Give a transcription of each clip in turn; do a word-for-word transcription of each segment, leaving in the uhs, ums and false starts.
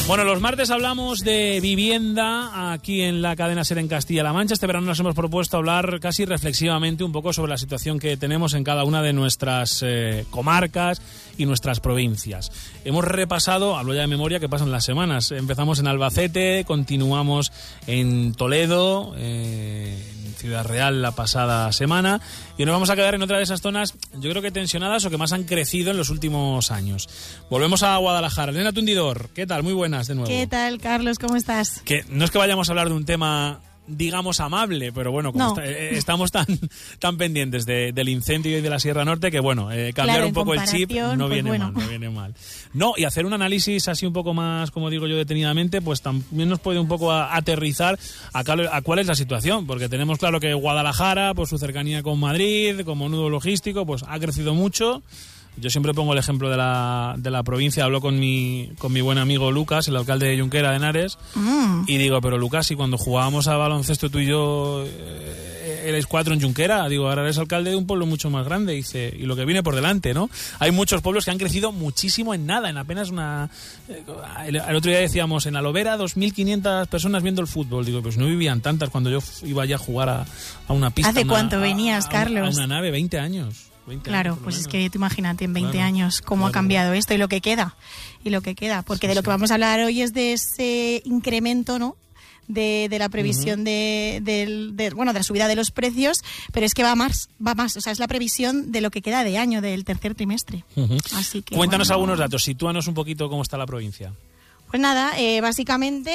Bueno, los martes hablamos de vivienda aquí en la cadena SER en Castilla-La Mancha. Este verano nos hemos propuesto hablar casi reflexivamente un poco sobre la situación que tenemos en cada una de nuestras eh, comarcas y nuestras provincias. Hemos repasado, hablo ya de memoria, que pasan las semanas. Empezamos en Albacete, continuamos en Toledo, eh, en Ciudad Real la pasada semana, y nos vamos a quedar en otra de esas zonas, yo creo que tensionadas o que más han crecido en los últimos años. Volvemos a Guadalajara. Elena Tundidor, ¿qué tal? Muy buenas de nuevo. ¿Qué tal, Carlos? ¿Cómo estás? Que no es que vayamos a hablar de un tema, digamos, amable, pero bueno, como no. está, eh, estamos tan tan pendientes de, del incendio y de la Sierra Norte que, bueno, eh, cambiar claro, un poco el chip no pues viene bueno. mal, no viene mal. No, y hacer un análisis así un poco más, como digo yo, detenidamente, pues también nos puede un poco a, aterrizar a, a cuál es la situación, porque tenemos claro que Guadalajara, por su cercanía con Madrid, como nudo logístico, pues ha crecido mucho. Yo siempre pongo el ejemplo de la, de la provincia. Hablo con mi, con mi buen amigo Lucas, el alcalde de Junquera de Henares, mm. y digo, pero Lucas, si cuando jugábamos a baloncesto tú y yo eh, erais cuatro en Junquera, digo, ahora eres alcalde de un pueblo mucho más grande, dice, y lo que viene por delante, ¿no? Hay muchos pueblos que han crecido muchísimo en nada, en apenas una... Eh, el, el otro día decíamos, en Alovera, dos mil quinientas personas viendo el fútbol. Digo, pues no vivían tantas cuando yo iba ya a jugar a, a una pista. ¿Hace una, cuánto a, venías, a, Carlos? A una nave, veinte años. Claro, pues es que tú imagínate en veinte claro, años cómo claro. ha cambiado esto y lo que queda, y lo que queda, porque sí, de lo sí. que vamos a hablar hoy es de ese incremento, ¿no?, de, de la previsión uh-huh. de, de, de, bueno, de la subida de los precios, pero es que va más, va más, o sea, es la previsión de lo que queda de año, del tercer trimestre. Uh-huh. Así que, cuéntanos bueno, algunos datos, sitúanos un poquito cómo está la provincia. Pues nada, eh, básicamente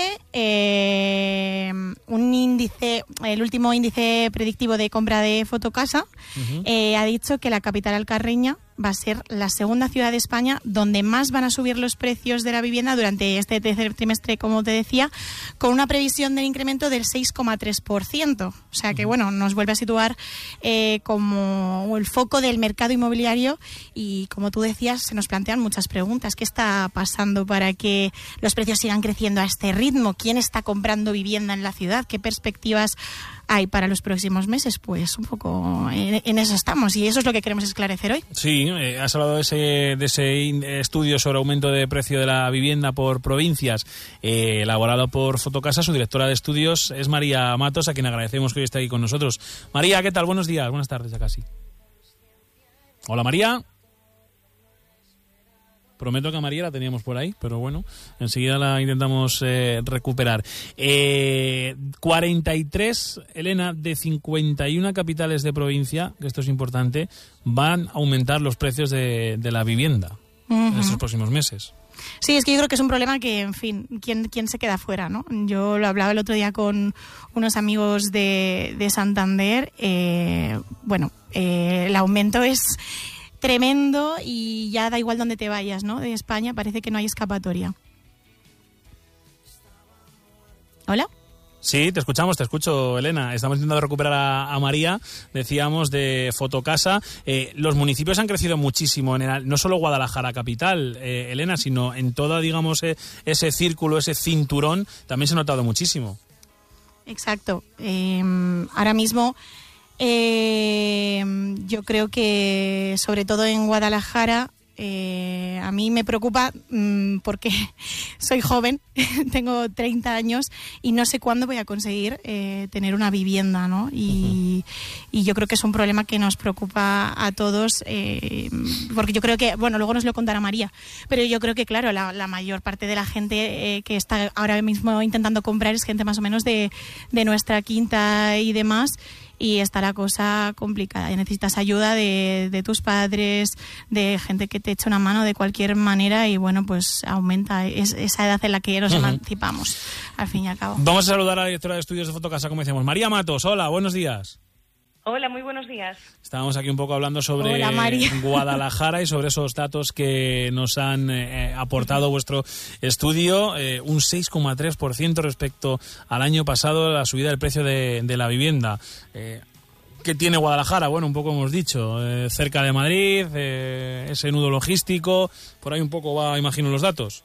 eh, un índice, el último índice predictivo de compra de Fotocasa uh-huh. eh, ha dicho que la capital alcarreña va a ser la segunda ciudad de España donde más van a subir los precios de la vivienda durante este tercer trimestre, como te decía, con una previsión del incremento del seis coma tres por ciento. O sea que, bueno, nos vuelve a situar eh, como el foco del mercado inmobiliario y, como tú decías, se nos plantean muchas preguntas. ¿Qué está pasando para que los precios sigan creciendo a este ritmo? ¿Quién está comprando vivienda en la ciudad? ¿Qué perspectivas hay para los próximos meses? Pues un poco en, en eso estamos y eso es lo que queremos esclarecer hoy. Sí, eh, has hablado de ese, de ese estudio sobre aumento de precio de la vivienda por provincias, eh, elaborado por Fotocasa. Su directora de estudios es María Matos, a quien agradecemos que hoy esté aquí con nosotros. María, ¿qué tal? Buenos días, buenas tardes ya casi. Hola, María. Prometo que a María la teníamos por ahí, pero bueno, enseguida la intentamos eh, recuperar. Eh, cuarenta y tres, Elena, de cincuenta y una capitales de provincia, que esto es importante, van a aumentar los precios de, de la vivienda uh-huh. en estos próximos meses. Sí, es que yo creo que es un problema que, en fin, ¿quién, quién se queda fuera, ¿no? Yo lo hablaba el otro día con unos amigos de, de Santander. Eh, bueno, eh, el aumento es tremendo y ya da igual dónde te vayas, ¿no? De España parece que no hay escapatoria. ¿Hola? Sí, te escuchamos, te escucho, Elena. Estamos intentando recuperar a, a María, decíamos, de Fotocasa. Eh, los municipios han crecido muchísimo, en el, no solo Guadalajara capital, eh, Elena, sino en todo, digamos, eh, ese círculo, ese cinturón, también se ha notado muchísimo. Exacto. Eh, ahora mismo Eh, yo creo que sobre todo en Guadalajara eh, a mí me preocupa mmm, porque soy joven, tengo treinta años y no sé cuándo voy a conseguir eh, tener una vivienda, ¿no? Y, uh-huh. y yo creo que es un problema que nos preocupa a todos eh, porque yo creo que, bueno, luego nos lo contará María, pero yo creo que, claro, la, la mayor parte de la gente eh, que está ahora mismo intentando comprar es gente más o menos de, de nuestra quinta y demás. Y está la cosa complicada. Necesitas ayuda de, de tus padres, de gente que te eche una mano de cualquier manera y, bueno, pues aumenta es, esa edad en la que nos uh-huh. emancipamos, al fin y al cabo. Vamos a saludar a la directora de estudios de Fotocasa, como decíamos. María Matos, hola, buenos días. Hola, muy buenos días. Estábamos aquí un poco hablando sobre Hola, Guadalajara y sobre esos datos que nos han eh, aportado vuestro estudio. Eh, un seis coma tres por ciento respecto al año pasado, la subida del precio de, de la vivienda. Eh, ¿Qué tiene Guadalajara? Bueno, un poco hemos dicho, eh, cerca de Madrid, eh, ese nudo logístico, por ahí un poco va, imagino, los datos.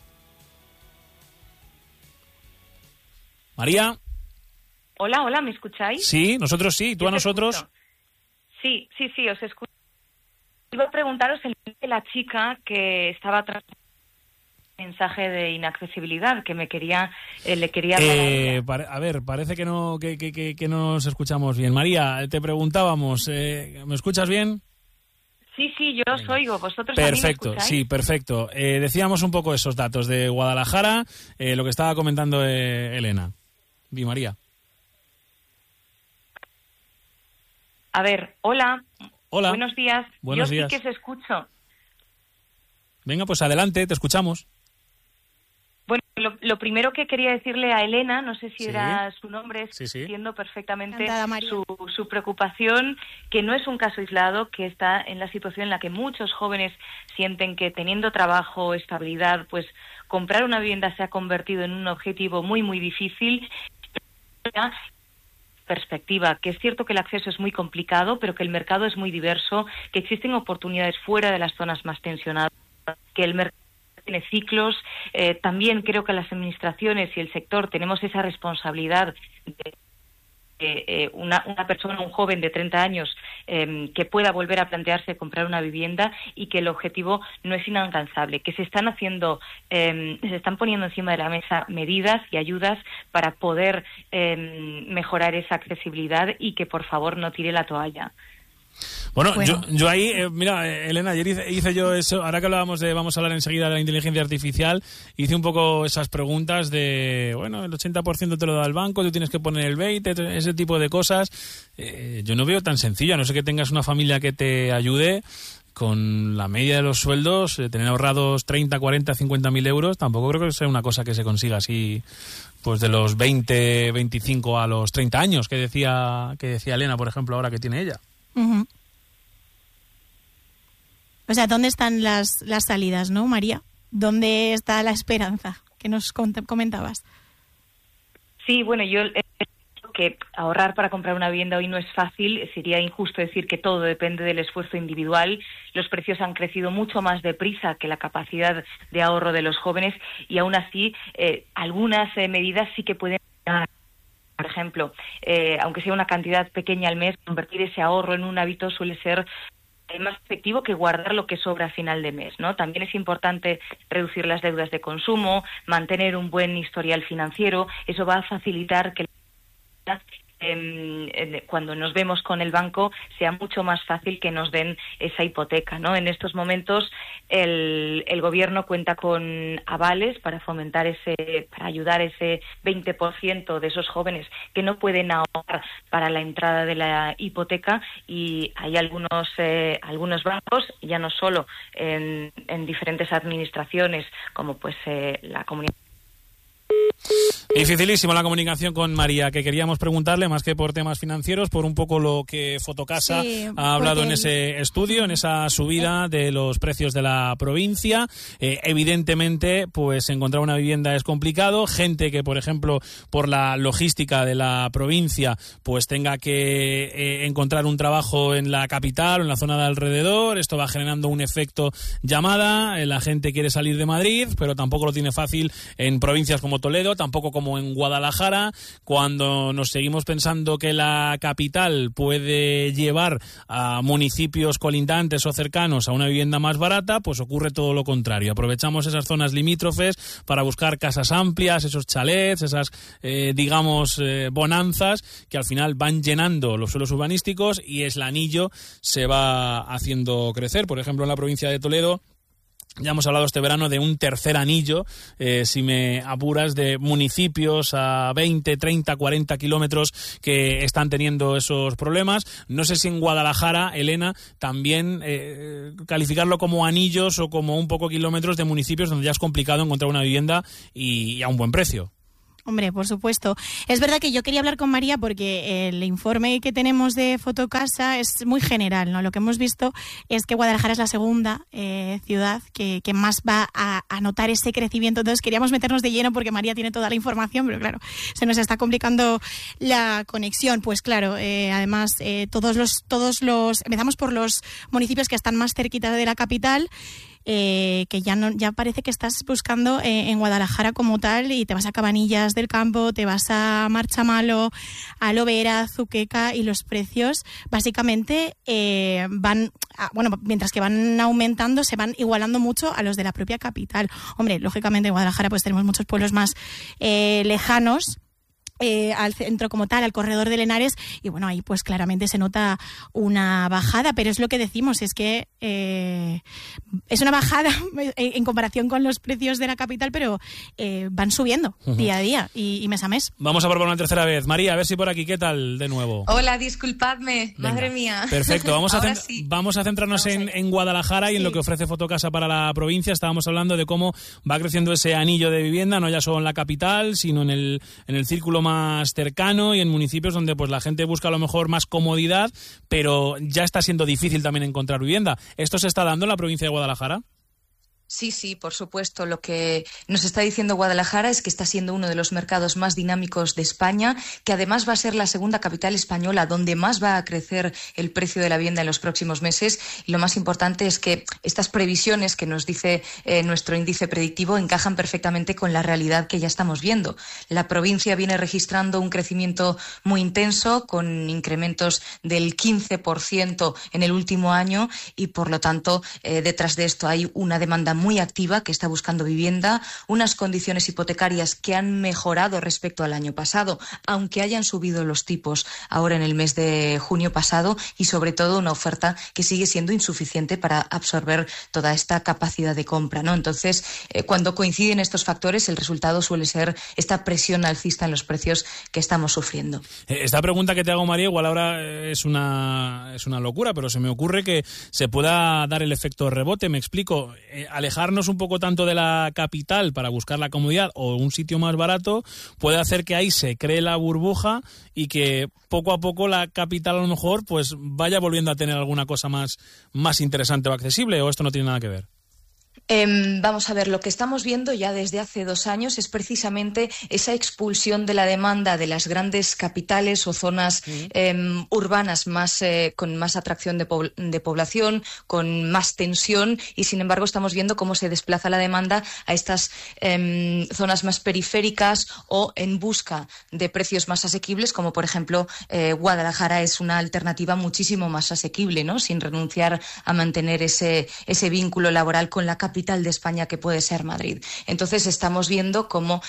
María. Hola, hola, ¿me escucháis? Sí, nosotros sí, tú Yo a nosotros. Escucho. Sí, sí, sí, os escucho. Iba a preguntaros el de la chica que estaba tras mensaje de inaccesibilidad que me quería eh, le quería eh, pare, a ver, parece que no que, que, que, que no nos escuchamos bien. María, te preguntábamos, eh, ¿me escuchas bien? Sí, sí, yo os oigo. ¿Vosotros perfecto, también me escucháis? Sí, perfecto. Eh, decíamos un poco esos datos de Guadalajara, eh, lo que estaba comentando eh, Elena. Di María. A ver, hola. Hola. Buenos días. Buenos yo días. sí que os escucho. Venga, pues adelante, te escuchamos. Bueno, lo, lo primero que quería decirle a Elena, no sé si Sí. era su nombre, Sí, sí. entiendo perfectamente Encantada, María. su, su preocupación, que no es un caso aislado, que está en la situación en la que muchos jóvenes sienten que teniendo trabajo, estabilidad, pues comprar una vivienda se ha convertido en un objetivo muy, muy difícil. Perspectiva, que es cierto que el acceso es muy complicado, pero que el mercado es muy diverso, que existen oportunidades fuera de las zonas más tensionadas, que el mercado tiene ciclos. Eh, también creo que las administraciones y el sector tenemos esa responsabilidad de eh, eh, una, una persona, un joven de treinta años eh, que pueda volver a plantearse comprar una vivienda y que el objetivo no es inalcanzable, que se están haciendo, eh, se están poniendo encima de la mesa medidas y ayudas para poder eh, mejorar esa accesibilidad y que por favor no tire la toalla. Bueno, Bueno. Yo, yo ahí, eh, mira, eh, Elena, ayer hice, hice yo eso, ahora que hablábamos de, vamos a hablar enseguida de la inteligencia artificial, hice un poco esas preguntas de, bueno, el ochenta por ciento te lo da el banco, tú tienes que poner el veinte por ciento, ese tipo de cosas. Eh, yo no veo tan sencillo, a no ser que tengas una familia que te ayude. Con la media de los sueldos, eh, tener ahorrados treinta, cuarenta, cincuenta mil euros, tampoco creo que sea una cosa que se consiga así, pues de los veinte, veinticinco a los treinta años, que decía, que decía Elena, por ejemplo, ahora que tiene ella. Uh-huh. O sea, ¿dónde están las, las salidas, no, María? ¿Dónde está la esperanza que nos cont- comentabas? Sí, bueno, yo eh, que ahorrar para comprar una vivienda hoy no es fácil. Sería injusto decir que todo depende del esfuerzo individual. Los precios han crecido mucho más deprisa que la capacidad de ahorro de los jóvenes y aún así eh, algunas eh, medidas sí que pueden... Por ejemplo, eh, aunque sea una cantidad pequeña al mes, convertir ese ahorro en un hábito suele ser más efectivo que guardar lo que sobra a final de mes, ¿no? También es importante reducir las deudas de consumo, mantener un buen historial financiero. Eso va a facilitar que Eh, cuando nos vemos con el banco sea mucho más fácil que nos den esa hipoteca, ¿no? En estos momentos el, el gobierno cuenta con avales para fomentar ese, para ayudar ese veinte por ciento de esos jóvenes que no pueden ahorrar para la entrada de la hipoteca, y hay algunos eh, algunos bancos, ya no solo en, en diferentes administraciones como pues eh, la Comunidad. Dificilísimo la comunicación con María, que queríamos preguntarle, más que por temas financieros, por un poco lo que Fotocasa Sí, ha hablado en el... ese estudio, en esa subida de los precios de la provincia. Eh, evidentemente, pues encontrar una vivienda es complicado. Gente que, por ejemplo, por la logística de la provincia, pues tenga que eh, encontrar un trabajo en la capital o en la zona de alrededor. Esto va generando un efecto llamada. Eh, la gente quiere salir de Madrid, pero tampoco lo tiene fácil en provincias como Toledo, tampoco como en Guadalajara. Cuando nos seguimos pensando que la capital puede llevar a municipios colindantes o cercanos a una vivienda más barata, pues ocurre todo lo contrario. Aprovechamos esas zonas limítrofes para buscar casas amplias, esos chalets, esas, eh, digamos, eh, bonanzas que al final van llenando los suelos urbanísticos y el anillo se va haciendo crecer. Por ejemplo, en la provincia de Toledo, ya hemos hablado este verano de un tercer anillo, eh, si me apuras, de municipios a veinte, treinta, cuarenta kilómetros que están teniendo esos problemas. No sé si en Guadalajara, Elena, también eh, calificarlo como anillos o como un poco kilómetros de municipios donde ya es complicado encontrar una vivienda y, y a un buen precio. Hombre, por supuesto. Es verdad que yo quería hablar con María porque el informe que tenemos de Fotocasa es muy general, ¿no? Lo que hemos visto es que Guadalajara es la segunda eh, ciudad que, que más va a, a notar ese crecimiento. Entonces queríamos meternos de lleno porque María tiene toda la información, pero claro, se nos está complicando la conexión. Pues claro, eh, además eh, todos los, todos los, empezamos por los municipios que están más cerquita de la capital. eh, que ya no ya parece que estás buscando eh, en Guadalajara como tal y te vas a Cabanillas del Campo, te vas a Marchamalo, a Lovera, Zuqueca y los precios básicamente eh, van, a, bueno, mientras que van aumentando, se van igualando mucho a los de la propia capital. Hombre, lógicamente en Guadalajara pues tenemos muchos pueblos más eh, lejanos, Eh, al centro como tal, al corredor de Henares, y bueno, ahí pues claramente se nota una bajada, pero es lo que decimos, es que eh, es una bajada en comparación con los precios de la capital, pero eh, van subiendo uh-huh. día a día y, y mes a mes. Vamos a probar una tercera vez. María, a ver si por aquí, ¿qué tal de nuevo? Hola, disculpadme, Venga. Madre mía. Perfecto, vamos, a, cent- sí. vamos a centrarnos vamos en, en Guadalajara y sí. en lo que ofrece Fotocasa para la provincia. Estábamos hablando de cómo va creciendo ese anillo de vivienda, no ya solo en la capital, sino en el, en el círculo más más cercano y en municipios donde pues la gente busca a lo mejor más comodidad, pero ya está siendo difícil también encontrar vivienda. ¿Esto se está dando en la provincia de Guadalajara? Sí, sí, por supuesto. Lo que nos está diciendo Guadalajara es que está siendo uno de los mercados más dinámicos de España, que además va a ser la segunda capital española donde más va a crecer el precio de la vivienda en los próximos meses. Y lo más importante es que estas previsiones que nos dice eh, nuestro índice predictivo encajan perfectamente con la realidad que ya estamos viendo. La provincia viene registrando un crecimiento muy intenso, con incrementos del quince por ciento en el último año y, por lo tanto, eh, detrás de esto hay una demanda muy activa que está buscando vivienda, unas condiciones hipotecarias que han mejorado respecto al año pasado, aunque hayan subido los tipos ahora en el mes de junio pasado, y sobre todo una oferta que sigue siendo insuficiente para absorber toda esta capacidad de compra, ¿no? Entonces, eh, cuando coinciden estos factores, el resultado suele ser esta presión alcista en los precios que estamos sufriendo. Esta pregunta que te hago, María, igual ahora es una, es una locura, pero se me ocurre que se pueda dar el efecto rebote. Me explico. Eh, alejarnos un poco tanto de la capital para buscar la comodidad o un sitio más barato puede hacer que ahí se cree la burbuja y que poco a poco la capital a lo mejor pues vaya volviendo a tener alguna cosa más, más interesante o accesible, ¿o esto no tiene nada que ver? Eh, vamos a ver, lo que estamos viendo ya desde hace dos años es precisamente esa expulsión de la demanda de las grandes capitales o zonas uh-huh. eh, urbanas más eh, con más atracción de, po- de población, con más tensión, y sin embargo estamos viendo cómo se desplaza la demanda a estas eh, zonas más periféricas o en busca de precios más asequibles, como por ejemplo eh, Guadalajara es una alternativa muchísimo más asequible, ¿no? Sin renunciar a mantener ese, ese vínculo laboral con la capital de España que puede ser Madrid. Entonces estamos viendo cómo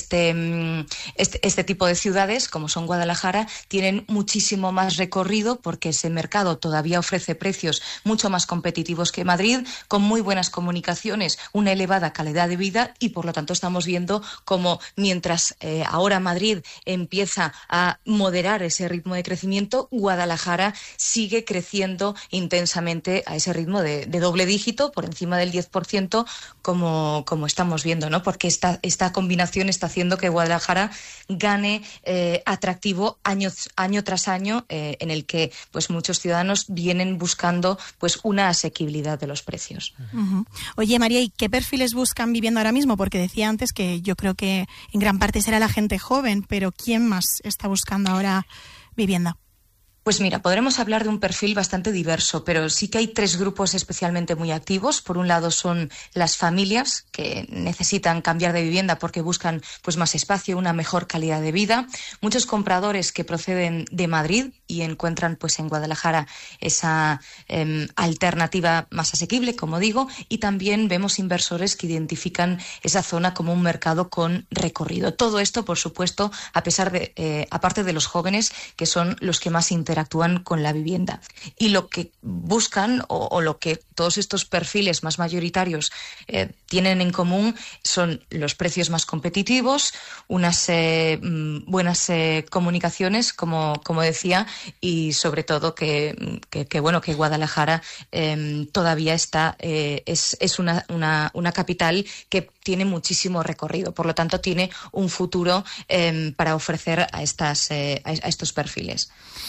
este, este, este tipo de ciudades, como son Guadalajara, tienen muchísimo más recorrido porque ese mercado todavía ofrece precios mucho más competitivos que Madrid, con muy buenas comunicaciones, una elevada calidad de vida, y por lo tanto estamos viendo cómo mientras eh, ahora Madrid empieza a moderar ese ritmo de crecimiento, Guadalajara sigue creciendo intensamente a ese ritmo de, de doble dígito, por encima del diez por ciento, como, como estamos viendo, ¿no? Porque esta, esta combinación está haciendo que Guadalajara gane eh, atractivo año, año tras año, eh, en el que pues muchos ciudadanos vienen buscando pues una asequibilidad de los precios. Uh-huh. Oye, María, ¿y qué perfiles buscan viviendo ahora mismo? Porque decía antes que yo creo que en gran parte será la gente joven, pero ¿quién más está buscando ahora vivienda? Pues mira, podremos hablar de un perfil bastante diverso, pero sí que hay tres grupos especialmente muy activos. Por un lado son las familias que necesitan cambiar de vivienda porque buscan pues más espacio, una mejor calidad de vida. Muchos compradores que proceden de Madrid y encuentran pues en Guadalajara esa eh, alternativa más asequible, como digo, y también vemos inversores que identifican esa zona como un mercado con recorrido. Todo esto, por supuesto, a pesar de, eh, aparte de los jóvenes, que son los que más interesan interactúan con la vivienda. Y lo que buscan o, o lo que todos estos perfiles más mayoritarios eh, tienen en común son los precios más competitivos, unas eh, buenas eh, comunicaciones, como, como decía, y sobre todo que, que, que bueno que Guadalajara eh, todavía está eh, es, es una, una, una capital que tiene muchísimo recorrido, por lo tanto tiene un futuro eh, para ofrecer a estas eh, a, a estos perfiles.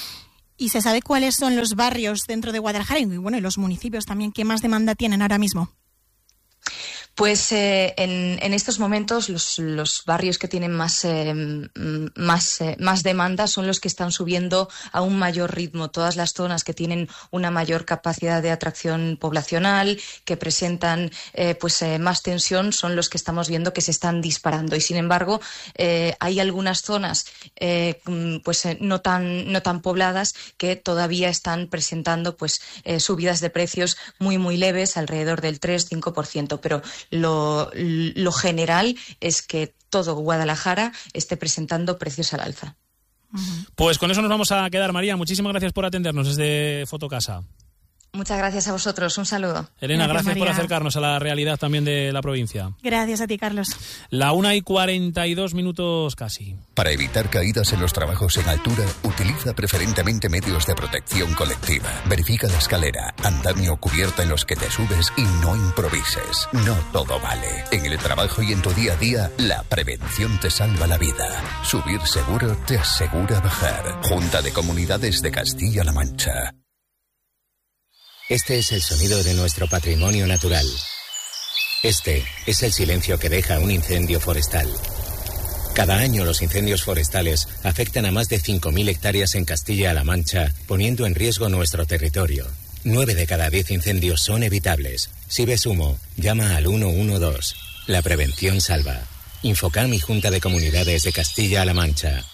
¿Y se sabe cuáles son los barrios dentro de Guadalajara y bueno, y los municipios también que más demanda tienen ahora mismo? Pues eh, en, en estos momentos los, los barrios que tienen más, eh, más, eh, más demanda son los que están subiendo a un mayor ritmo. Todas las zonas que tienen una mayor capacidad de atracción poblacional, que presentan eh, pues eh, más tensión, son los que estamos viendo que se están disparando. Y sin embargo, eh, hay algunas zonas eh, pues eh, no tan no tan pobladas que todavía están presentando pues eh, subidas de precios muy muy leves, alrededor del tres a cinco por ciento, pero lo, lo general es que todo Guadalajara esté presentando precios al alza. Pues con eso nos vamos a quedar, María. Muchísimas gracias por atendernos desde Fotocasa. Muchas gracias a vosotros. Un saludo. Elena, gracias, gracias por María. acercarnos a la realidad también de la provincia. Gracias a ti, Carlos. La una y cuarenta y dos minutos casi. Para evitar caídas en los trabajos en altura, utiliza preferentemente medios de protección colectiva. Verifica la escalera, andamio o cubierta en los que te subes y no improvises. No todo vale. En el trabajo y en tu día a día, la prevención te salva la vida. Subir seguro te asegura bajar. Junta de Comunidades de Castilla-La Mancha. Este es el sonido de nuestro patrimonio natural. Este es el silencio que deja un incendio forestal. Cada año los incendios forestales afectan a más de cinco mil hectáreas en Castilla-La Mancha, poniendo en riesgo nuestro territorio. Nueve de cada diez incendios son evitables. Si ves humo, llama al uno uno dos. La prevención salva. Infocam y Junta de Comunidades de Castilla-La Mancha.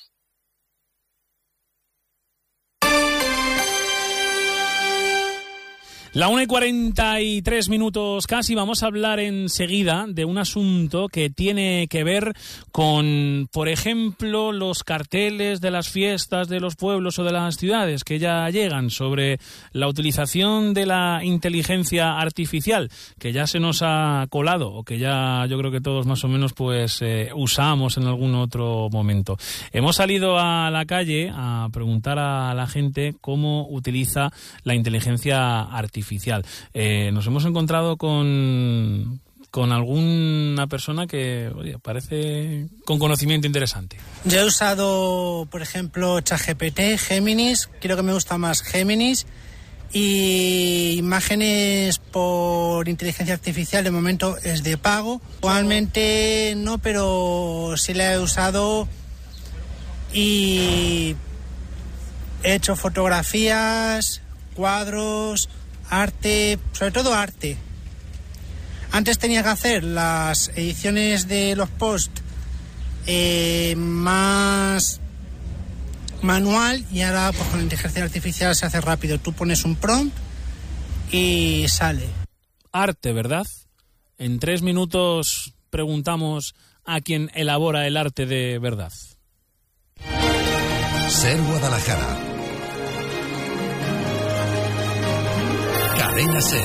La una y cuarenta y tres minutos casi. Vamos a hablar enseguida de un asunto que tiene que ver con, por ejemplo, los carteles de las fiestas de los pueblos o de las ciudades que ya llegan, sobre la utilización de la inteligencia artificial que ya se nos ha colado o que ya yo creo que todos más o menos pues eh, usamos en algún otro momento. Hemos salido a la calle a preguntar a la gente cómo utiliza la inteligencia artificial. Eh, nos hemos encontrado con, con alguna persona que oye, parece con conocimiento interesante. Yo he usado, por ejemplo, ChatGPT, Géminis, creo que me gusta más Géminis, y imágenes por inteligencia artificial de momento es de pago. Actualmente no, pero sí la he usado y he hecho fotografías, cuadros, arte, sobre todo arte. Antes tenía que hacer las ediciones de los posts eh, más manual y ahora pues con la inteligencia artificial se hace rápido. Tú pones un prompt y sale. Arte, ¿verdad? En tres minutos preguntamos a quien elabora el arte de verdad. Ser Guadalajara. Cadena Ser.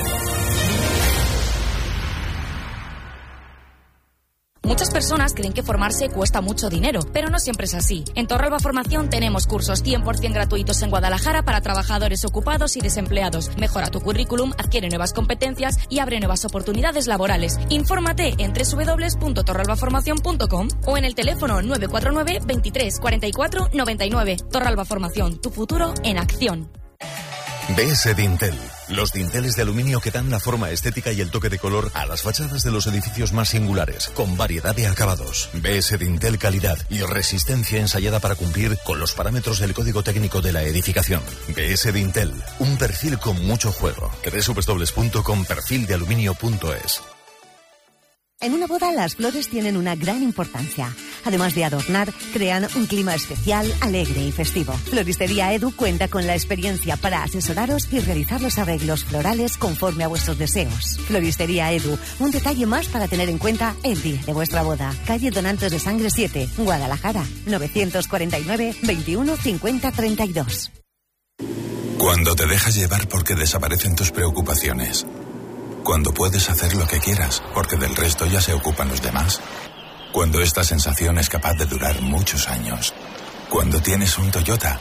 Muchas personas creen que formarse cuesta mucho dinero, pero no siempre es así. En Torralba Formación tenemos cursos cien por ciento gratuitos en Guadalajara para trabajadores ocupados y desempleados. Mejora tu currículum, adquiere nuevas competencias y abre nuevas oportunidades laborales. Infórmate en doble u doble u doble u punto torralba formación punto com o en el teléfono nueve cuatro nueve, veintitrés, cuarenta y cuatro, noventa y nueve. Torralba Formación, tu futuro en acción. B S Dintel, los dinteles de aluminio que dan la forma estética y el toque de color a las fachadas de los edificios más singulares, con variedad de acabados. B S Dintel, calidad y resistencia ensayada para cumplir con los parámetros del código técnico de la edificación. B S Dintel, un perfil con mucho juego. doble u doble u doble u punto com perfil de aluminio punto es. En una boda las flores tienen una gran importancia. Además de adornar, crean un clima especial, alegre y festivo. Floristería Edu cuenta con la experiencia para asesoraros y realizar los arreglos florales conforme a vuestros deseos. Floristería Edu, un detalle más para tener en cuenta el día de vuestra boda. Calle Donantes de Sangre siete, Guadalajara, novecientos cuarenta y nueve, veintiuno, cincuenta, treinta y dos. Cuando te dejas llevar porque desaparecen tus preocupaciones. Cuando puedes hacer lo que quieras, porque del resto ya se ocupan los demás. Cuando esta sensación es capaz de durar muchos años. Cuando tienes un Toyota,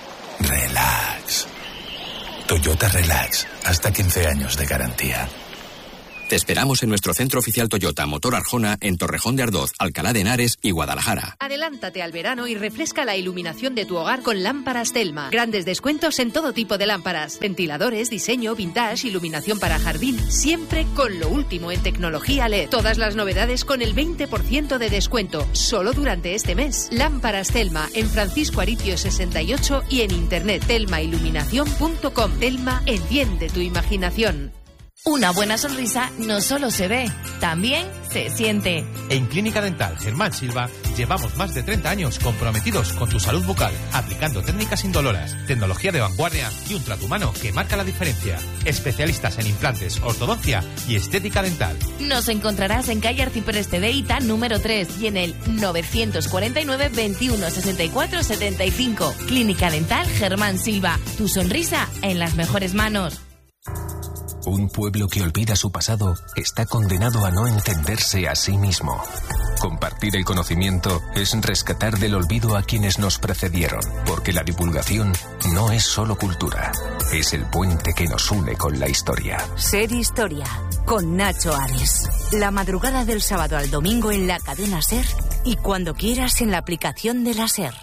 relax. Toyota Relax, hasta quince años de garantía. Te esperamos en nuestro centro oficial Toyota Motor Arjona en Torrejón de Ardoz, Alcalá de Henares y Guadalajara. Adelántate al verano y refresca la iluminación de tu hogar con lámparas Telma. Grandes descuentos en todo tipo de lámparas. Ventiladores, diseño, vintage, iluminación para jardín. Siempre con lo último en tecnología L E D. Todas las novedades con el veinte por ciento de descuento. Solo durante este mes. Lámparas Telma en Francisco Aricio sesenta y ocho y en internet telma iluminación punto com. Telma, enciende tu imaginación. Una buena sonrisa no solo se ve, también se siente. En Clínica Dental Germán Silva llevamos más de treinta años comprometidos con tu salud bucal, aplicando técnicas indoloras, tecnología de vanguardia y un trato humano que marca la diferencia. Especialistas en implantes, ortodoncia y estética dental. Nos encontrarás en calle Arcipreste de Ita número tres y en el novecientos cuarenta y nueve, veintiuno, sesenta y cuatro, setenta y cinco. Clínica Dental Germán Silva. Tu sonrisa en las mejores manos. Un pueblo que olvida su pasado está condenado a no entenderse a sí mismo. Compartir el conocimiento es rescatar del olvido a quienes nos precedieron, porque la divulgación no es solo cultura, es el puente que nos une con la historia. Ser Historia, con Nacho Ares. La madrugada del sábado al domingo en la cadena SER y cuando quieras en la aplicación de la SER.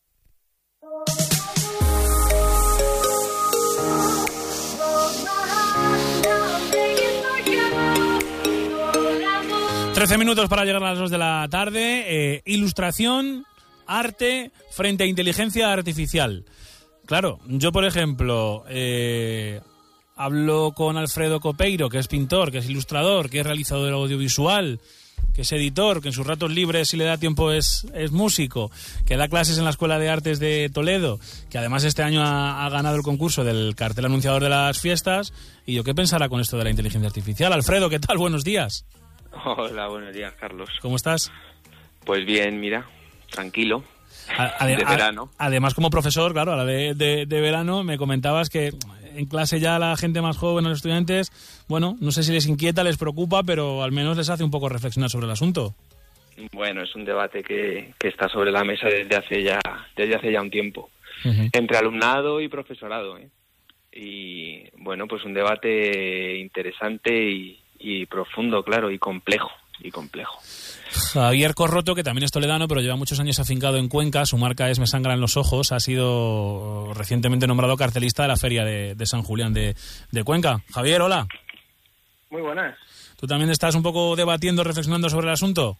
trece minutos para llegar a las dos de la tarde. Eh, ilustración, arte frente a inteligencia artificial. Claro, yo por ejemplo eh, hablo con Alfredo Copeiro, que es pintor, que es ilustrador, que es realizador audiovisual, que es editor, que en sus ratos libres, si le da tiempo, es, es músico, que da clases en la Escuela de Artes de Toledo, que además este año ha, ha ganado el concurso del cartel anunciador de las fiestas. Y yo, ¿qué pensará con esto de la inteligencia artificial? Alfredo, ¿qué tal? Buenos días. Hola, buenos días, Carlos. ¿Cómo estás? Pues bien, mira, tranquilo, a, a, de verano. A, además, como profesor, claro, a la de, de, de verano, me comentabas que en clase ya la gente más joven, los estudiantes, bueno, no sé si les inquieta, les preocupa, pero al menos les hace un poco reflexionar sobre el asunto. Bueno, es un debate que, que está sobre la mesa desde hace ya, desde hace ya un tiempo, uh-huh. entre alumnado y profesorado, ¿eh? Y bueno, pues un debate interesante y Y profundo, claro, y complejo, y complejo. Javier Corroto, que también es toledano, pero lleva muchos años afincado en Cuenca, su marca es Me Sangra en los Ojos, ha sido recientemente nombrado cartelista de la Feria de, de San Julián de, de Cuenca. Javier, hola. Muy buenas. ¿Tú también estás un poco debatiendo, reflexionando sobre el asunto?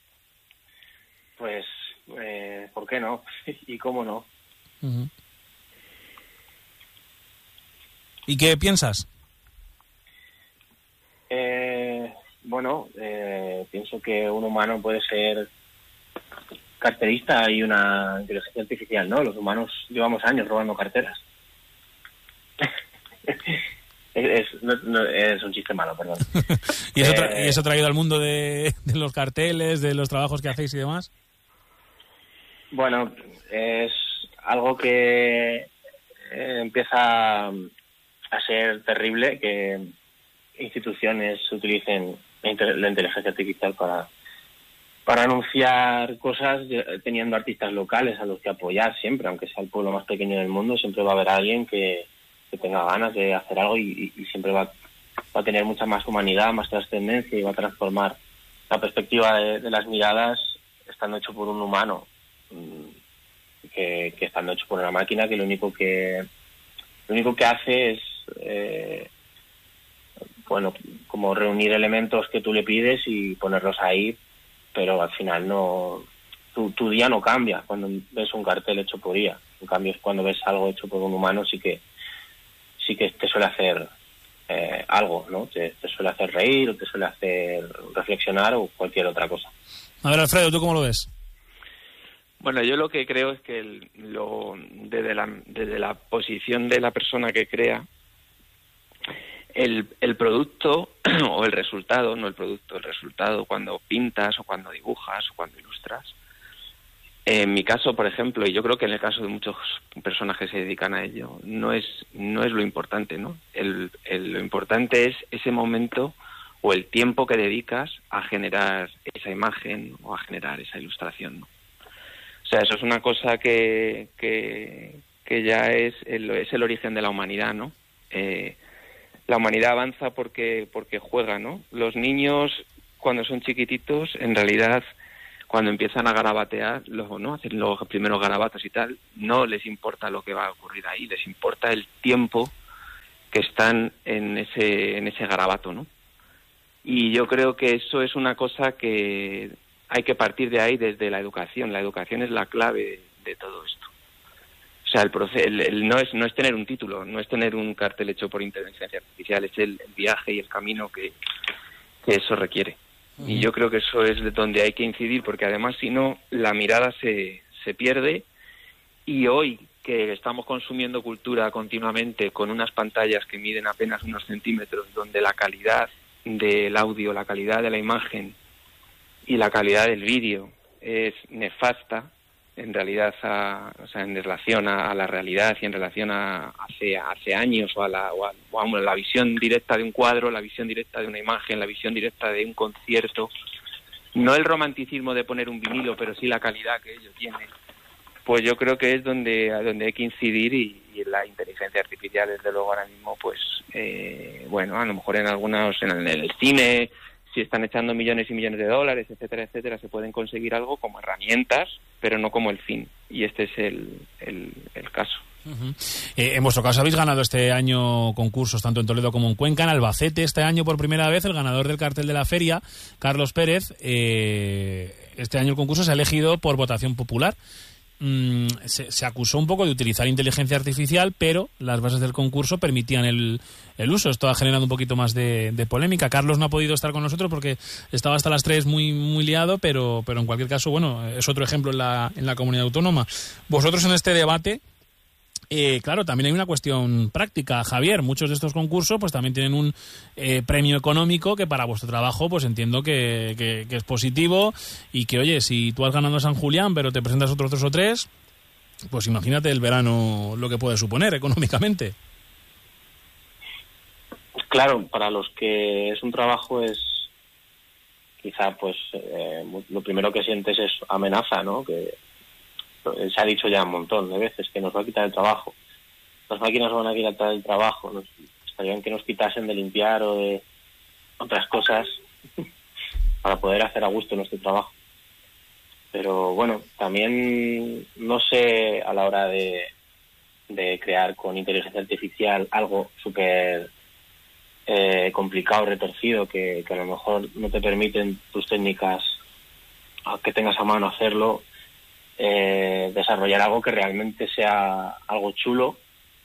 Pues, eh, ¿por qué no? ¿Y cómo no? Uh-huh. ¿Y qué piensas? Eh, bueno, eh, pienso que un humano puede ser carterista y una inteligencia artificial, ¿no? Los humanos llevamos años robando carteras. es, es, no, no, es un chiste malo, perdón. ¿Y, eso tra- eh, ¿Y eso traído al mundo de, de los carteles, de los trabajos que hacéis y demás? Bueno, es algo que eh, empieza a ser terrible, que instituciones utilicen la inteligencia artificial para para anunciar cosas teniendo artistas locales a los que apoyar siempre, aunque sea el pueblo más pequeño del mundo, siempre va a haber alguien que, que tenga ganas de hacer algo y, y siempre va, va a tener mucha más humanidad, más trascendencia y va a transformar la perspectiva de, de las miradas estando hecho por un humano que, que estando hecho por una máquina que lo único que lo único que hace es eh, bueno, como reunir elementos que tú le pides y ponerlos ahí, pero al final no, tu, tu día no cambia cuando ves un cartel hecho por I A. En cambio, cuando ves algo hecho por un humano sí que sí que te suele hacer eh, algo, ¿no? Te, te suele hacer reír o te suele hacer reflexionar o cualquier otra cosa. A ver, Alfredo, ¿tú cómo lo ves? Bueno, yo lo que creo es que el, lo, desde la desde la posición de la persona que crea, El, el producto o el resultado, no el producto, el resultado cuando pintas o cuando dibujas o cuando ilustras. En mi caso, por ejemplo, y yo creo que en el caso de muchas personas que se dedican a ello, no es no es lo importante, ¿no? El, el, lo importante es ese momento o el tiempo que dedicas a generar esa imagen o a generar esa ilustración, ¿no? O sea, eso es una cosa que que, que ya es el, es el origen de la humanidad, ¿no? Eh, la humanidad avanza porque porque juega, ¿no? Los niños, cuando son chiquititos, en realidad, cuando empiezan a garabatear, los, ¿no? hacen los primeros garabatos y tal, no les importa lo que va a ocurrir ahí, les importa el tiempo que están en ese en ese garabato, ¿no? Y yo creo que eso es una cosa que hay que partir de ahí desde la educación. La educación es la clave de, de todo esto. O sea, el, proceso, el, el no es no es tener un título, no es tener un cartel hecho por inteligencia artificial, es el, el viaje y el camino que, que eso requiere. Uh-huh. Y yo creo que eso es de donde hay que incidir, porque además, si no, la mirada se, se pierde. Y hoy, que estamos consumiendo cultura continuamente con unas pantallas que miden apenas unos centímetros, donde la calidad del audio, la calidad de la imagen y la calidad del vídeo es nefasta, en realidad, a, o sea, en relación a, a la realidad y en relación a hace, hace años o a, la, o, a, o a la visión directa de un cuadro, la visión directa de una imagen, la visión directa de un concierto. No el romanticismo de poner un vinilo, pero sí la calidad que ello tiene. Pues yo creo que es donde, donde hay que incidir y, y la inteligencia artificial, desde luego, ahora mismo, pues, eh, bueno, a lo mejor en algunos, en el, en el cine, si están echando millones y millones de dólares, etcétera, etcétera, se pueden conseguir algo como herramientas, pero no como el fin. Y este es el, el, el caso. Uh-huh. Eh, en vuestro caso habéis ganado este año concursos tanto en Toledo como en Cuenca. En Albacete este año por primera vez el ganador del cartel de la feria, Carlos Pérez, eh, este año el concurso se ha elegido por votación popular. Mm, se, se acusó un poco de utilizar inteligencia artificial, pero las bases del concurso permitían el, el uso. Esto ha generado un poquito más de, de polémica. Carlos no ha podido estar con nosotros porque estaba hasta las tres muy muy liado, pero pero en cualquier caso, bueno, es otro ejemplo en la, en la comunidad autónoma. Vosotros en este debate, Eh, claro, también hay una cuestión práctica, Javier. Muchos de estos concursos pues también tienen un eh, premio económico que para vuestro trabajo pues entiendo que, que, que es positivo y que, oye, si tú has ganado a San Julián pero te presentas otros dos o tres, pues imagínate el verano lo que puede suponer económicamente. Claro, para los que es un trabajo es quizá pues eh, lo primero que sientes es amenaza, ¿no? Que se ha dicho ya un montón de veces que nos va a quitar el trabajo. Las máquinas van a quitar el trabajo. Nos estaría bien que nos quitasen de limpiar o de otras cosas para poder hacer a gusto nuestro trabajo. Pero bueno, también no sé a la hora de, de crear con inteligencia artificial algo súper eh, complicado, retorcido, que, que a lo mejor no te permiten tus técnicas que tengas a mano hacerlo. Eh, desarrollar algo que realmente sea algo chulo,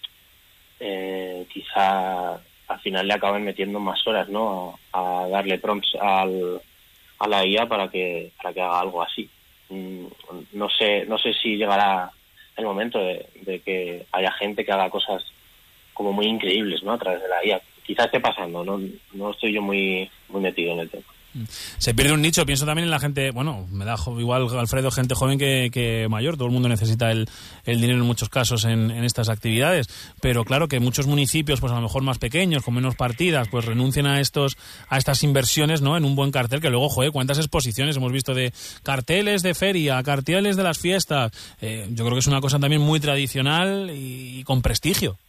eh, quizá al final le acaben metiendo más horas, ¿no? A, a darle prompts al, a la I A para que para que haga algo así. Mm, no sé no sé si llegará el momento de, de que haya gente que haga cosas como muy increíbles, ¿no? A través de la I A. Quizá esté pasando, no no estoy yo muy muy metido en el tema. Se pierde un nicho. Pienso también en la gente, bueno, me da igual, Alfredo, gente joven que, que mayor. Todo el mundo necesita el, el dinero en muchos casos en, en estas actividades, pero claro que muchos municipios, pues a lo mejor más pequeños, con menos partidas, pues renuncian a estos a estas inversiones, ¿no? En un buen cartel, que luego, joder, cuántas exposiciones hemos visto de carteles de feria, carteles de las fiestas. Eh, yo creo que es una cosa también muy tradicional y, y con prestigio.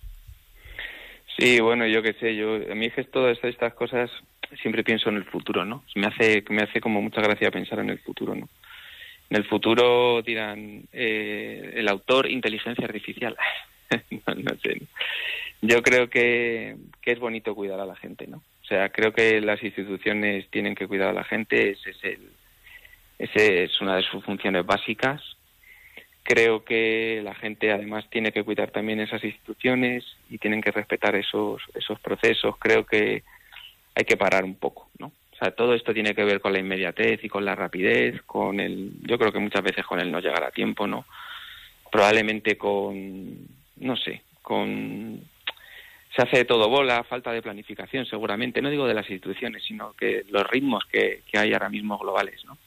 Sí, bueno, yo qué sé, yo a mí es que todas estas cosas siempre pienso en el futuro, ¿no? Me hace me hace como mucha gracia pensar en el futuro, ¿no? En el futuro dirán eh, el autor inteligencia artificial. no, no sé. Yo creo que, que es bonito cuidar a la gente, ¿no? O sea, creo que las instituciones tienen que cuidar a la gente. Ese es el ese es una de sus funciones básicas. Creo que la gente además tiene que cuidar también esas instituciones y tienen que respetar esos esos procesos. Creo que hay que parar un poco, ¿no? O sea, todo esto tiene que ver con la inmediatez y con la rapidez, con el, yo creo que muchas veces con el no llegar a tiempo, ¿no? Probablemente con, no sé, con, se hace todo bola, falta de planificación seguramente, no digo de las instituciones, sino que los ritmos que, que hay ahora mismo globales, ¿no?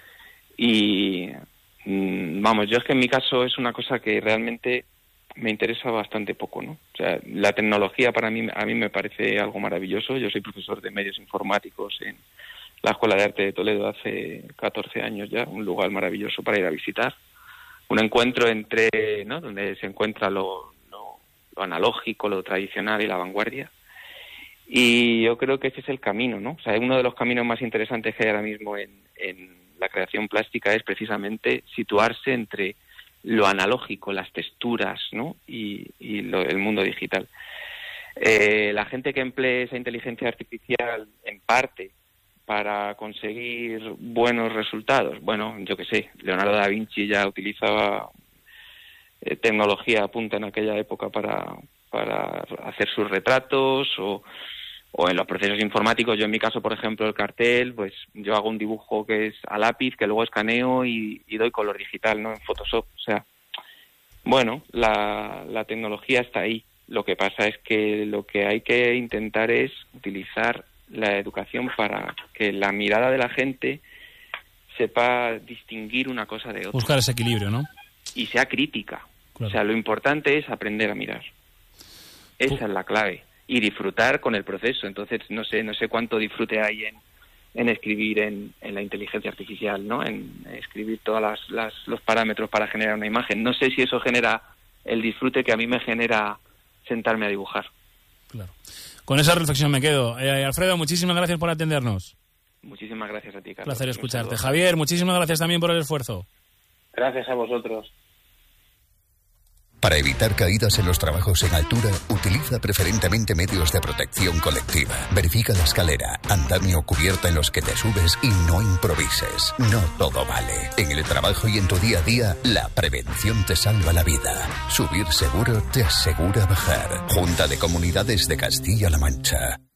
Y, vamos, yo es que en mi caso es una cosa que realmente me interesa bastante poco, ¿no? O sea, la tecnología para mí, a mí me parece algo maravilloso. Yo soy profesor de medios informáticos en la Escuela de Arte de Toledo hace catorce años ya, un lugar maravilloso para ir a visitar. Un encuentro entre, ¿no? Donde se encuentra lo, lo, lo analógico, lo tradicional y la vanguardia. Y yo creo que ese es el camino, ¿no? O sea, uno de los caminos más interesantes que hay ahora mismo en, en la creación plástica es precisamente situarse entre lo analógico, las texturas, ¿no? Y, y lo, el mundo digital. Eh, la gente que emplee esa inteligencia artificial en parte para conseguir buenos resultados, bueno, yo qué sé, Leonardo da Vinci ya utilizaba eh, tecnología a punta en aquella época para, para hacer sus retratos, o, o en los procesos informáticos. Yo en mi caso, por ejemplo, el cartel, pues yo hago un dibujo que es a lápiz, que luego escaneo y, y doy color digital, ¿no? En Photoshop. O sea, bueno, la, la tecnología está ahí. Lo que pasa es que lo que hay que intentar es utilizar la educación para que la mirada de la gente sepa distinguir una cosa de otra. Buscar ese equilibrio, ¿no? Y sea crítica. Claro. O sea, lo importante es aprender a mirar. Esa uh. es la clave. Y disfrutar con el proceso. Entonces, no sé, no sé cuánto disfrute hay en, en escribir en, en la inteligencia artificial, ¿no? En escribir todos las, las, los parámetros para generar una imagen. No sé si eso genera el disfrute que a mí me genera sentarme a dibujar. Claro. Con esa reflexión me quedo. Eh, Alfredo, muchísimas gracias por atendernos. Muchísimas gracias a ti, Carlos. Placer escucharte. Javier, muchísimas gracias también por el esfuerzo. Gracias a vosotros. Para evitar caídas en los trabajos en altura, utiliza preferentemente medios de protección colectiva. Verifica la escalera, andamio o cubierta en los que te subes y no improvises. No todo vale. En el trabajo y en tu día a día, la prevención te salva la vida. Subir seguro te asegura bajar. Junta de Comunidades de Castilla-La Mancha.